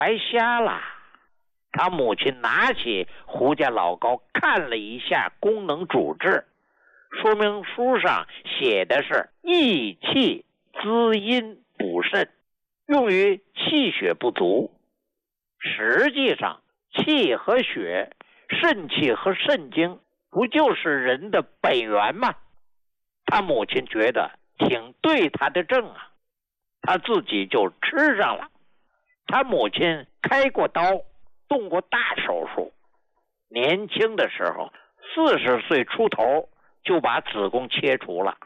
白瞎了。他母亲拿起胡家老高看了一下功能主治，说明书上写的是益气滋阴补肾，用于气血不足。实际上气和血，肾气和肾精不就是人的本源吗？他母亲觉得挺对他的症啊，他自己就吃上了。他母亲开过刀，动过大手术，年轻的时候40岁出头就把子宫切除了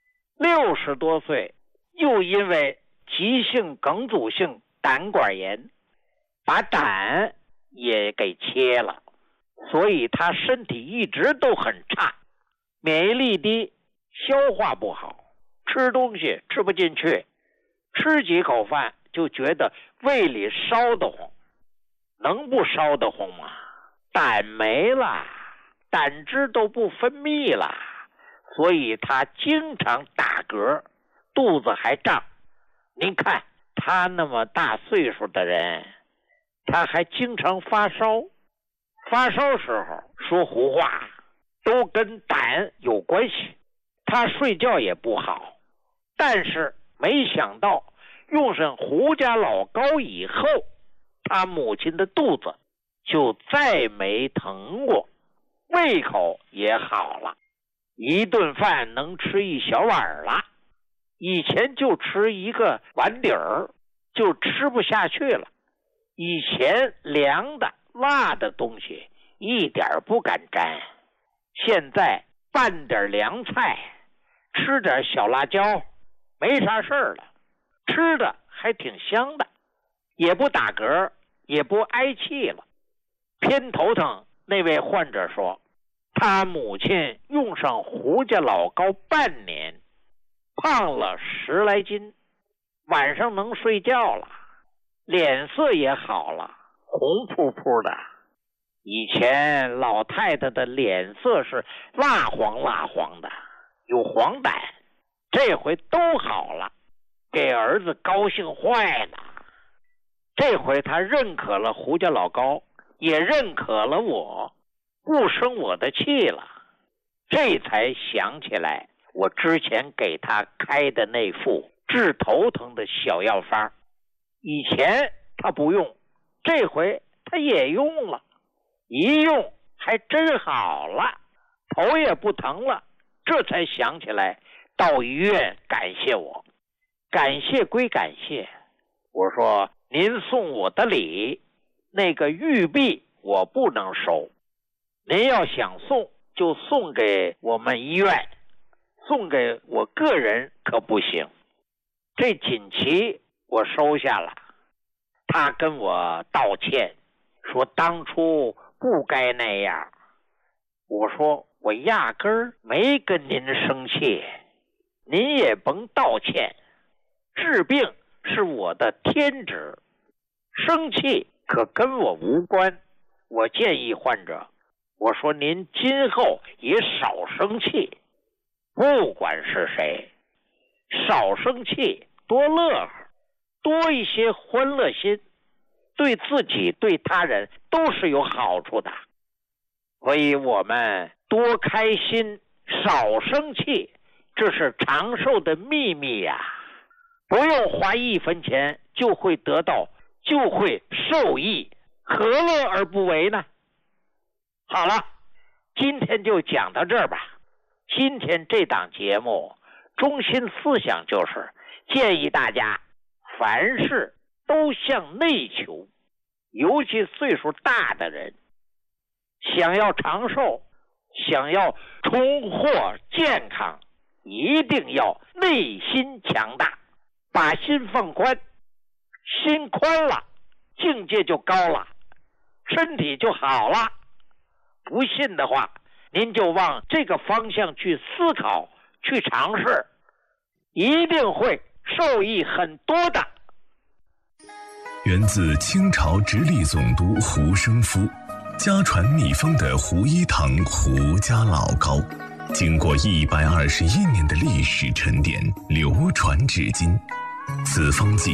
，60多岁又因为急性梗阻性胆管炎把胆也给切了，所以他身体一直都很差，免疫力低，消化不好，吃东西吃不进去，吃几口饭就觉得胃里烧得慌。能不烧得慌吗？胆没了，胆汁都不分泌了，所以他经常打嗝，肚子还胀。您看他那么大岁数的人，他还经常发烧，发烧时候说胡话，都跟胆有关系。他睡觉也不好，但是没想到用上胡家老高以后，他母亲的肚子就再没疼过，胃口也好了，一顿饭能吃一小碗了，以前就吃一个碗底儿就吃不下去了，以前凉的辣的东西一点不敢沾，现在拌点凉菜，吃点小辣椒，没啥事儿了，吃的还挺香的，也不打嗝，也不挨气了。偏头疼那位患者说，他母亲用上胡家老高半年，胖了10来斤，晚上能睡觉了，脸色也好了，红扑扑的。以前老太太的脸色是蜡黄蜡黄的，有黄疸，这回都好了，给儿子高兴坏了。这回他认可了胡家老高，也认可了我，不生我的气了。这才想起来我之前给他开的那副治头疼的小药方，以前他不用，这回他也用了，一用还真好了，头也不疼了。这才想起来到医院感谢我。感谢归感谢，我说您送我的礼，那个玉璧我不能收，您要想送就送给我们医院，送给我个人可不行。这锦旗我收下了，他跟我道歉，说当初不该那样。我说我压根儿没跟您生气，您也甭道歉，治病是我的天职，生气可跟我无关。我建议患者，我说您今后也少生气，不管是谁，少生气，多乐呵，多一些欢乐心，对自己对他人都是有好处的。所以我们多开心，少生气，这是长寿的秘密呀！不用花1分钱就会得到，就会受益，何乐而不为呢？好了，今天就讲到这儿吧。今天这档节目中心思想就是建议大家凡事都向内求，尤其岁数大的人，想要长寿，想要重获健康，一定要内心强大，把心放宽，心宽了，境界就高了，身体就好了。不信的话，您就往这个方向去思考，去尝试，一定会受益很多的。 源自清朝直隶总督胡生夫，家传秘方的胡一堂胡家老高，经过121年的历史沉淀，流传至今。此方剂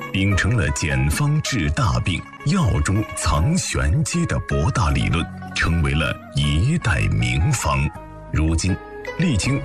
秉承了简方治大病、药中藏玄机的博大理论，成为了一代名方。如今历经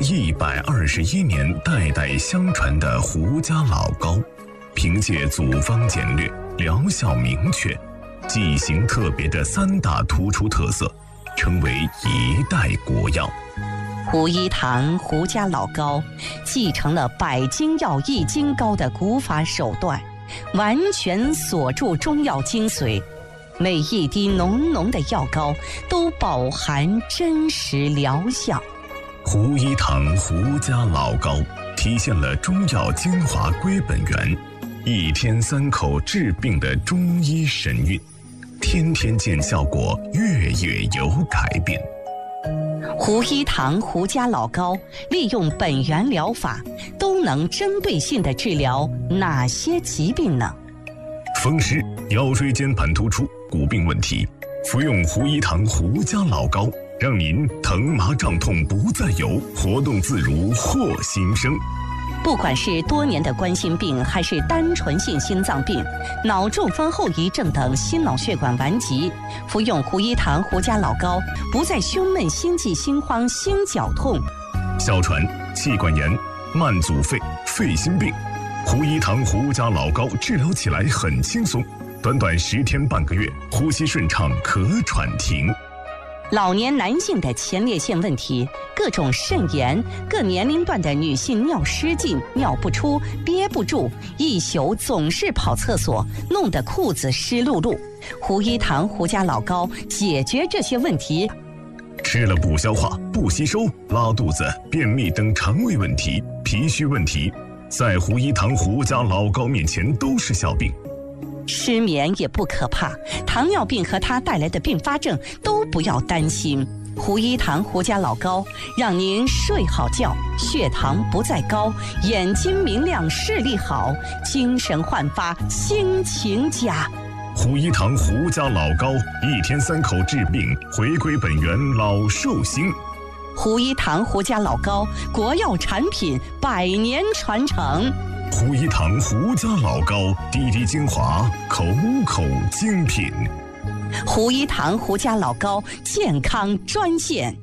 121年代代相传的胡家老膏，凭借组方简略、疗效明确、剂型特别的3大突出特色，成为一代国药。 胡一堂胡家老膏继承了百金药易筋膏的古法手段，完全锁住中药精髓，每一滴浓浓的药膏都饱含真实疗效。 胡一堂胡家老膏体现了中药精华归本源，1天3口治病的中医神韵，天天见效果，月月有改变。 胡一堂胡家老膏利用本源疗法，都能针对性地治疗哪些疾病呢？ 风湿、腰椎间盘突出、骨病问题，服用胡一堂胡家老膏，让您疼麻胀痛不再有，活动自如获新生。 不管是多年的冠心病，还是单纯性心脏病、脑中风后遗症等心脑血管顽疾，服用胡一堂胡家老膏，不再胸闷、心悸、心慌、心绞痛。 哮喘、气管炎、慢阻肺、肺心病，胡一堂胡家老膏治疗起来很轻松，短短10天半个月，呼吸顺畅，咳喘停。 老年男性的前列腺问题，各种肾炎，各年龄段的女性尿失禁、尿不出、憋不住，一宿总是跑厕所，弄得裤子湿漉漉。胡一堂胡家老膏解决这些问题。 吃了不消化、不吸收、拉肚子、便秘等肠胃问题、脾虚问题，在胡一堂胡家老膏面前都是小病。 失眠也不可怕，糖尿病和它带来的并发症都不要担心。胡一堂胡家老膏让您睡好觉，血糖不再高，眼睛明亮，视力好，精神焕发，心情佳。 胡一堂胡家老膏1天3口治病，回归本源，老寿星。 胡一堂胡家老膏，国药产品，100年传承。 胡一堂胡家老膏，滴滴精华，口口精品。 胡一堂胡家老膏健康专线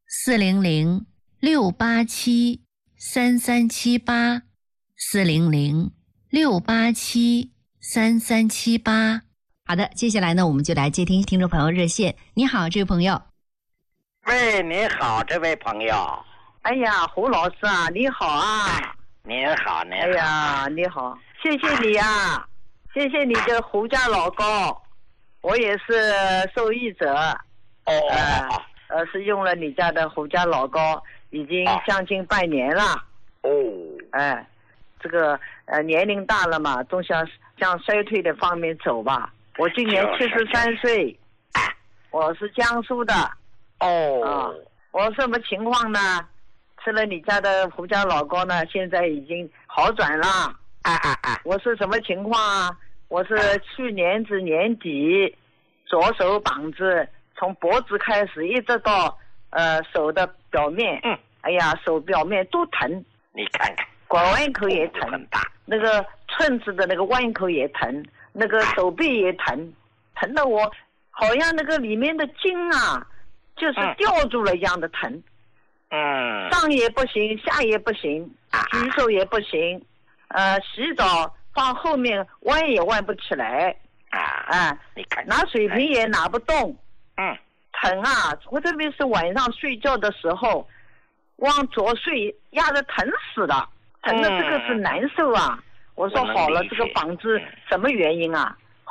400-687-3378，400-687-3378。好的，接下来呢，我们就来接听听众朋友热线。你好，这位朋友。 喂，你好，这位朋友。 哎呀，胡老师啊，你好啊。 您好，您好。 哎呀，你好，谢谢你啊，谢谢你的胡家老膏，我也是受益者。是用了你家的胡家老膏，已经将近半年了。这个年龄大了嘛，总想向衰退的方面走吧。我今年73岁，我是江苏的。我什么情况呢？吃了你家的胡家老膏呢，现在已经好转了。我是什么情况啊？我是去年年底，左手膀子从脖子开始一直到手的表面，哎呀，手表面都疼。 你看看， 拐弯口也疼，那个寸子的那个弯口也疼，那个手臂也疼，疼得我好像那个里面的筋啊，就是吊住了一样的疼。上也不行，下也不行，举手也不行，洗澡放后面弯也弯不起来， 你看拿水瓶也拿不动，疼啊！我特别是晚上睡觉的时候，往左睡压得疼死了，疼的这个是难受啊！我说好了，这个膀子什么原因啊？